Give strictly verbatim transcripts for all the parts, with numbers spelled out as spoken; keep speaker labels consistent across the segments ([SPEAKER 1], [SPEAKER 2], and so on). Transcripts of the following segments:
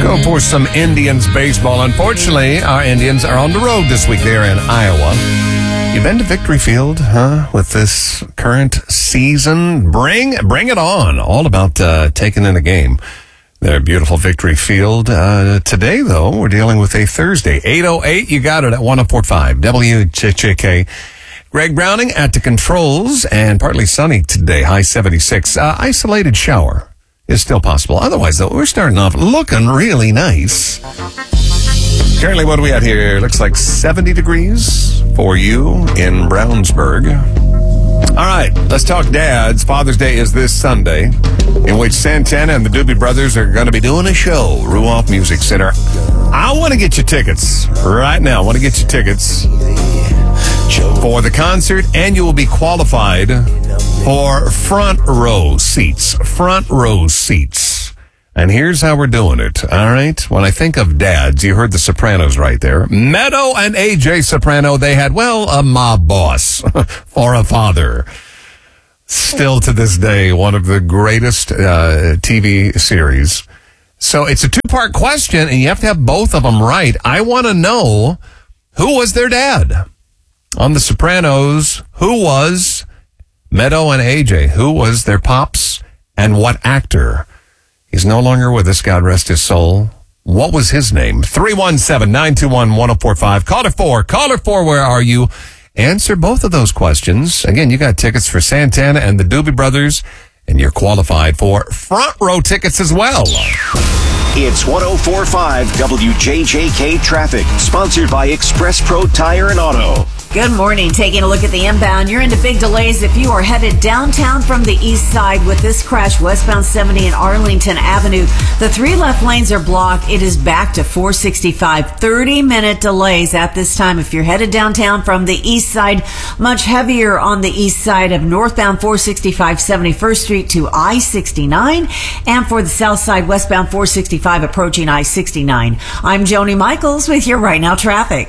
[SPEAKER 1] go for some Indians baseball. Unfortunately, our Indians are on the road this week. They're in Iowa. You been to Victory Field, huh, with this current season? Bring bring it on. All about uh, taking in a game. Their beautiful Victory Field. Uh, today, though, we're dealing with a Thursday. eight oh eight, you got it at one oh four point five W J J K. Greg Browning at the controls, and partly sunny today, high seventy-six. Uh, isolated shower is still possible. Otherwise, though, we're starting off looking really nice. Currently, what do we at here? Looks like seventy degrees for you in Brownsburg. All right, let's talk dads. Father's Day is this Sunday, in which Santana and the Doobie Brothers are going to be doing a show, Ruoff Music Center. I want to get you tickets right now. I want to get you tickets for the concert, and you will be qualified for front row seats. Front row seats. And here's how we're doing it, all right? When I think of dads, you heard the Sopranos right there. Meadow and A J Soprano, they had, well, a mob boss for a father. Still to this day, one of the greatest uh, T V series. So it's a two-part question, and you have to have both of them right. I want to know, who was their dad? On the Sopranos, who was Meadow and A J? Who was their pops, and what actor? He's no longer with us, God rest his soul. What was his name? three one seven, nine two one, one oh four five. Caller four. Caller four, where are you? Answer both of those questions. Again, you got tickets for Santana and the Doobie Brothers, and you're qualified for front row tickets as well.
[SPEAKER 2] It's one oh four point five W J J K Traffic, sponsored by Express Pro Tire and Auto.
[SPEAKER 3] Good morning. Taking a look at the inbound. You're into big delays if you are headed downtown from the east side with this crash westbound seventy and Arlington Avenue. The three left lanes are blocked. It is back to four sixty-five. thirty minute delays at this time if you're headed downtown from the east side. Much heavier on the east side of northbound four sixty-five seventy-first Street to I sixty-nine. And for the south side, westbound four sixty-five approaching I sixty-nine. I'm Joni Michaels with your Right Now Traffic.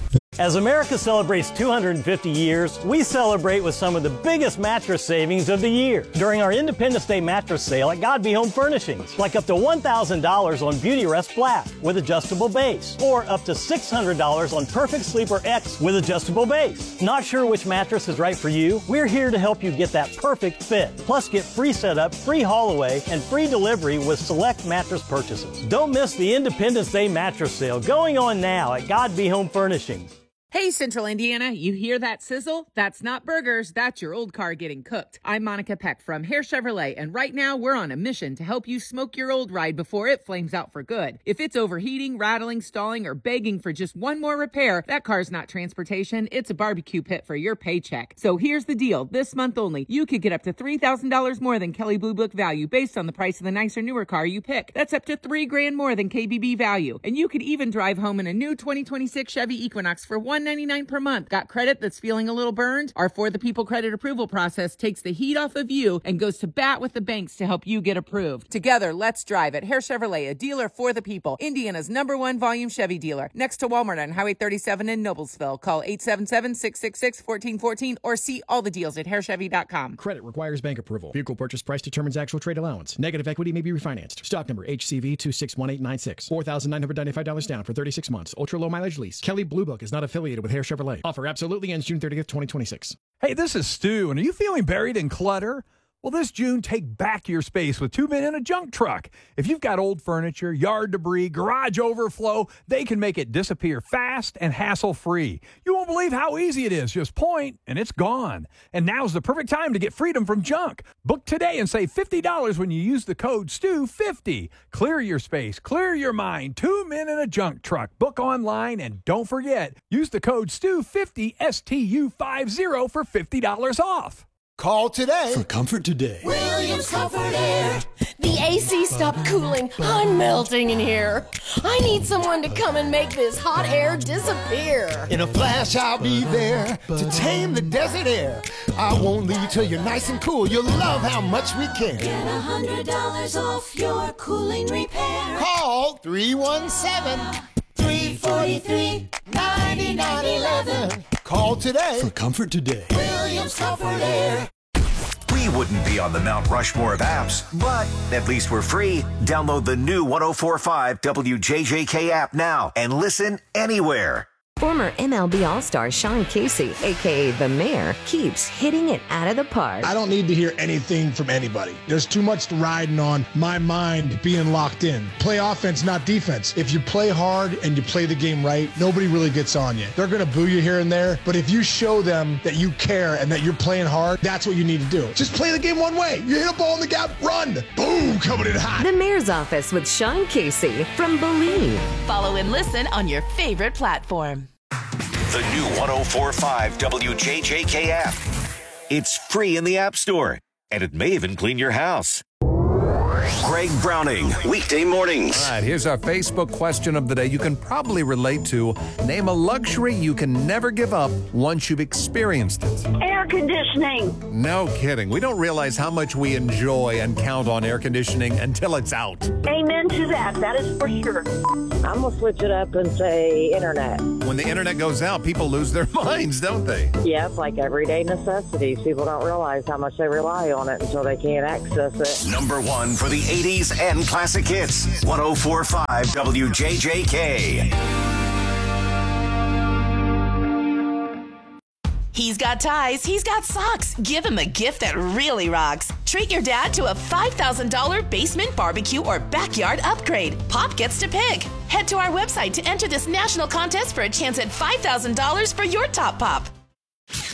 [SPEAKER 4] As America celebrates two hundred fifty years, we celebrate with some of the biggest mattress savings of the year during our Independence Day mattress sale at God Be Home Furnishings, like up to one thousand dollars on Beautyrest Black with adjustable base, or up to six hundred dollars on Perfect Sleeper X with adjustable base. Not sure which mattress is right for you? We're here to help you get that perfect fit. Plus, get free setup, free haul away, and free delivery with select mattress purchases. Don't miss the Independence Day mattress sale going on now at God Be Home Furnishings.
[SPEAKER 5] Hey, Central Indiana, you hear that sizzle? That's not burgers, that's your old car getting cooked. I'm Monica Peck from Hare Chevrolet, and right now we're on a mission to help you smoke your old ride before it flames out for good. If it's overheating, rattling, stalling, or begging for just one more repair, that car's not transportation, it's a barbecue pit for your paycheck. So here's the deal. This month only, you could get up to three thousand dollars more than Kelley Blue Book value based on the price of the nicer, newer car you pick. That's up to three grand more than K B B value. And you could even drive home in a new twenty twenty-six Chevy Equinox for one ninety-nine per month. Got credit that's feeling a little burned? Our For the People credit approval process takes the heat off of you and goes to bat with the banks to help you get approved. Together, let's drive at Hare Chevrolet, a dealer for the people. Indiana's number one volume Chevy dealer. Next to Walmart on Highway thirty-seven in Noblesville. Call eight seven seven, six six six, one four one four or see all the deals at hare chevy dot com.
[SPEAKER 6] Credit requires bank approval. Vehicle purchase price determines actual trade allowance. Negative equity may be refinanced. Stock number H C V two six one eight nine six. four thousand nine hundred ninety-five dollars down for thirty-six months. Ultra low mileage lease. Kelley Blue Book is not affiliated with Hare Chevrolet. Offer absolutely ends June thirtieth, twenty twenty-six.
[SPEAKER 7] Hey, this is Stu, and are you feeling buried in clutter? Well, this June, take back your space with Two Men in a Junk Truck. If you've got old furniture, yard debris, garage overflow, they can make it disappear fast and hassle-free. You won't believe how easy it is. Just point, and it's gone. And now's the perfect time to get freedom from junk. Book today and save fifty dollars when you use the code S T U fifty. Clear your space, clear your mind. Two Men in a Junk Truck. Book online, and don't forget, use the code S T U fifty, S T U fifty, for fifty dollars off.
[SPEAKER 8] Call today
[SPEAKER 9] for comfort today.
[SPEAKER 10] Williams Comfort Air. The A C stopped cooling. I'm melting in here. I need someone to come and make this hot air disappear.
[SPEAKER 8] In a flash, I'll be there to tame the desert air. I won't leave till you're nice and cool. You'll love how much we care.
[SPEAKER 11] Get a hundred dollars off your cooling repair.
[SPEAKER 8] Call three one seven, three four three, nine nine one one. Call today
[SPEAKER 9] for comfort today.
[SPEAKER 11] Williams Comfort Air.
[SPEAKER 8] We
[SPEAKER 2] We wouldn't be on the Mount Rushmore of apps, but at least we're free. Download the new one oh four point five W J J K app now and listen anywhere.
[SPEAKER 9] Former M L B All-Star Sean Casey, a k a. The Mayor, keeps hitting it out of the park.
[SPEAKER 12] I don't need to hear anything from anybody. There's too much riding on my mind being locked in. Play offense, not defense. If you play hard and you play the game right, nobody really gets on you. They're going to boo you here and there, but if you show them that you care and that you're playing hard, that's what you need to do. Just play the game one way. You hit a ball in the gap, run. Boom, coming in hot.
[SPEAKER 9] The Mayor's Office with Sean Casey from Believe.
[SPEAKER 13] Follow and listen on your favorite platform.
[SPEAKER 2] The new one oh four point five W J J K app. It's free in the App Store, and it may even clean your house. Greg Browning, weekday mornings.
[SPEAKER 1] All right, here's our Facebook question of the day you can probably relate to. Name a luxury you can never give up once you've experienced it.
[SPEAKER 14] Air conditioning.
[SPEAKER 1] No kidding. We don't realize how much we enjoy and count on air conditioning until it's out.
[SPEAKER 14] Amen to that. That is for sure.
[SPEAKER 15] I'm going to switch it up and say internet.
[SPEAKER 1] When the internet goes out, people lose their minds, don't they?
[SPEAKER 15] Yep, like everyday necessities. People don't realize how much they rely on it until they can't access it.
[SPEAKER 2] Number one for the eighties and classic hits. one oh four point five W J J K.
[SPEAKER 13] He's got ties, he's got socks. Give him a gift that really rocks. Treat your dad to a five thousand dollars basement, barbecue, or backyard upgrade. Pop gets to pick. Head to our website to enter this national contest for a chance at five thousand dollars for your top pop.